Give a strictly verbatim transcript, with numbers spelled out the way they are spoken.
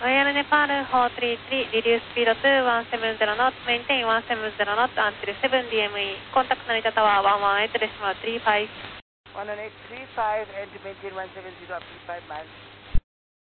Royal Nepal four three three, reduce speed to one seven zero knots, maintain one seven zero knots until seven D M E. Contact Narita Tower one one eight decimal three five. one one eight three five and to maintain one seven zero up to five miles.